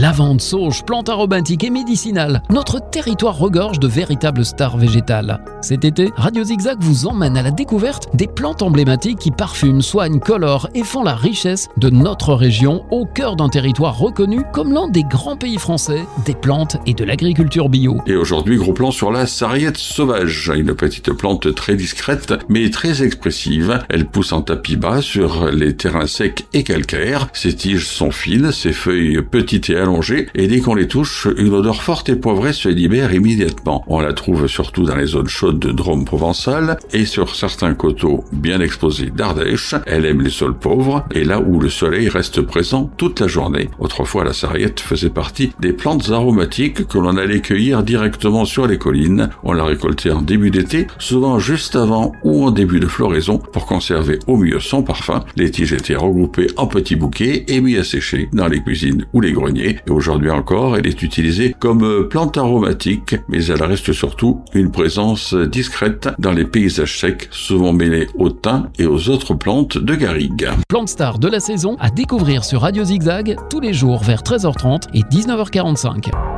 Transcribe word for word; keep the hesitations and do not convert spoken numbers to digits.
Lavande, sauge, plantes aromatiques et médicinales, notre territoire regorge de véritables stars végétales. Cet été, Radio Zigzag vous emmène à la découverte des plantes emblématiques qui parfument, soignent, colorent et font la richesse de notre région au cœur d'un territoire reconnu comme l'un des grands pays français des plantes et de l'agriculture bio. Et aujourd'hui, gros plan sur la sarriette sauvage, une petite plante très discrète mais très expressive. Elle pousse en tapis bas sur les terrains secs et calcaires. Ses tiges sont fines, ses feuilles petites et allongées, et dès qu'on les touche, une odeur forte et poivrée se libère immédiatement. On la trouve surtout dans les zones chaudes de Drôme provençal et sur certains coteaux bien exposés d'Ardèche. Elle aime les sols pauvres et là où le soleil reste présent toute la journée. Autrefois, la sarriette faisait partie des plantes aromatiques que l'on allait cueillir directement sur les collines. On la récoltait en début d'été, souvent juste avant ou en début de floraison pour conserver au mieux son parfum. Les tiges étaient regroupées en petits bouquets et mis à sécher dans les cuisines ou les greniers. Et aujourd'hui encore, elle est utilisée comme plante aromatique, mais elle reste surtout une présence discrète dans les paysages secs, souvent mêlée au thym et aux autres plantes de garrigue. Plante star de la saison à découvrir sur Radio Zigzag tous les jours vers treize heures trente et dix-neuf heures quarante-cinq.